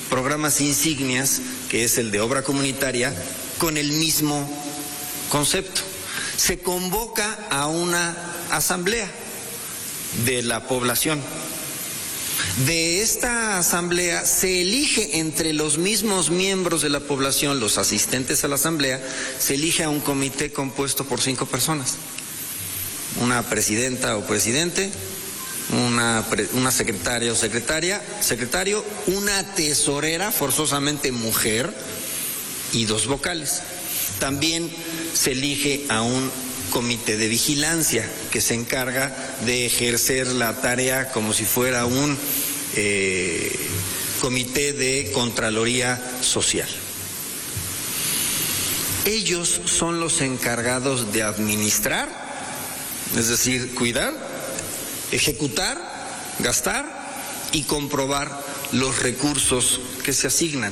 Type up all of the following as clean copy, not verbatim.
programas insignias, que es el de obra comunitaria, con el mismo concepto. Se convoca a una asamblea de la población. De esta asamblea se elige entre los mismos miembros de la población, los asistentes a la asamblea, se elige a un comité compuesto por 5 personas. Una presidenta o presidente, una secretaria o secretario, una tesorera, forzosamente mujer, y 2 vocales. También se elige a un comité de vigilancia que se encarga de ejercer la tarea como si fuera un comité de Contraloría Social. Ellos son los encargados de administrar, es decir, cuidar, ejecutar, gastar y comprobar los recursos que se asignan.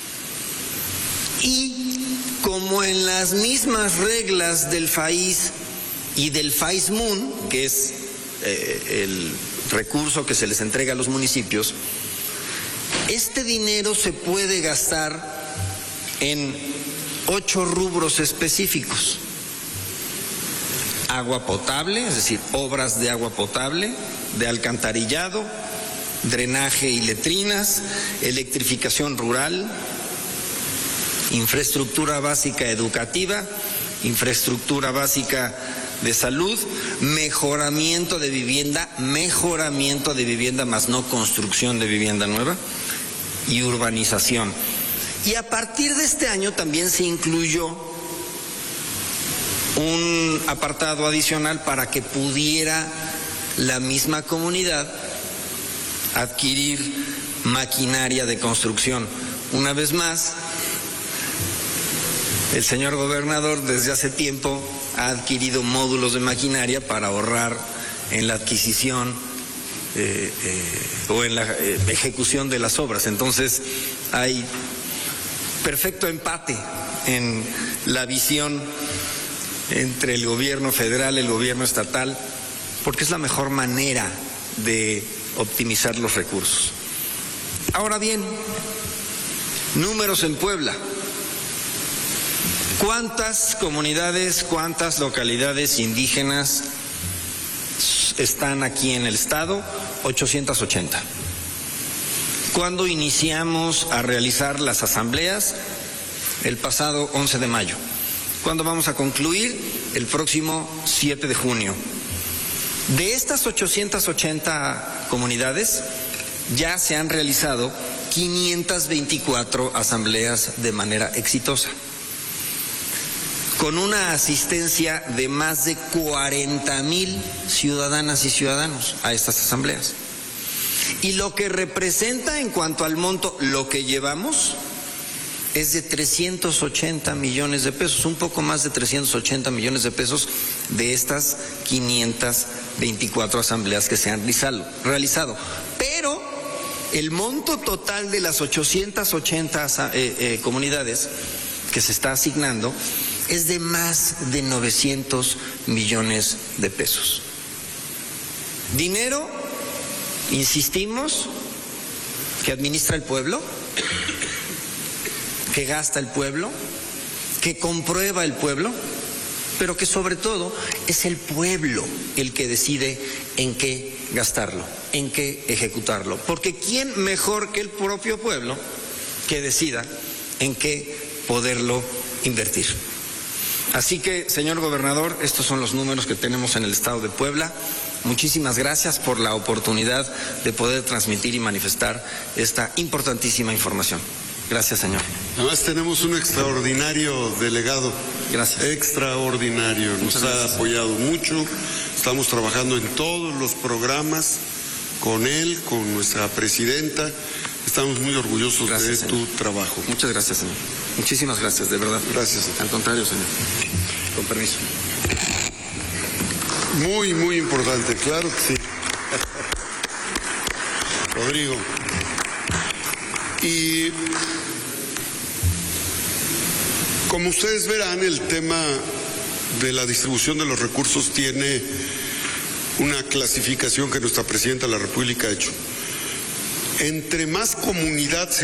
Y como en las mismas reglas del FAIS y del FAISMUN, que es el recurso que se les entrega a los municipios, este dinero se puede gastar en 8 rubros específicos. Agua potable, es decir, obras de agua potable, de alcantarillado, drenaje y letrinas, electrificación rural, infraestructura básica educativa, infraestructura básica de salud, mejoramiento de vivienda más no construcción de vivienda nueva, y urbanización. Y a partir de este año también se incluyó un apartado adicional para que pudiera la misma comunidad adquirir maquinaria de construcción. Una vez más, el señor gobernador desde hace tiempo ha adquirido módulos de maquinaria para ahorrar en la adquisición o en la ejecución de las obras. Entonces hay perfecto empate en la visión entre el gobierno federal y el gobierno estatal, porque es la mejor manera de optimizar los recursos. Ahora bien, números en Puebla. ¿Cuántas comunidades, cuántas localidades indígenas están aquí en el estado? 880. ¿Cuándo iniciamos a realizar las asambleas? El pasado 11 de mayo. ¿Cuándo vamos a concluir? El próximo 7 de junio. De estas 880 comunidades, ya se han realizado 524 asambleas de manera exitosa, con una asistencia de más de 40,000 ciudadanas y ciudadanos a estas asambleas. Y lo que representa en cuanto al monto, lo que llevamos, es de 380 millones de pesos, un poco más de 380 millones de pesos de estas 524 asambleas que se han realizado. Pero el monto total de las 880 comunidades que se está asignando es de más de 900 millones de pesos. Dinero, insistimos, que administra el pueblo, que gasta el pueblo, que comprueba el pueblo, pero que sobre todo es el pueblo el que decide en qué gastarlo, en qué ejecutarlo. Porque ¿quién mejor que el propio pueblo que decida en qué poderlo invertir? Así que, señor gobernador, estos son los números que tenemos en el estado de Puebla. Muchísimas gracias por la oportunidad de poder transmitir y manifestar esta importantísima información. Gracias, señor. Además tenemos un extraordinario delegado. Gracias. Extraordinario. Nos ha apoyado mucho. Estamos trabajando en todos los programas con él, con nuestra presidenta. Estamos muy orgullosos de tu trabajo. Muchas gracias, señor. Muchísimas gracias, de verdad. Gracias, señor. Al contrario, señor. Con permiso. Muy, muy importante, claro que sí. Rodrigo. Y como ustedes verán, el tema de la distribución de los recursos tiene una clasificación que nuestra presidenta de la República ha hecho. Entre más comunidad se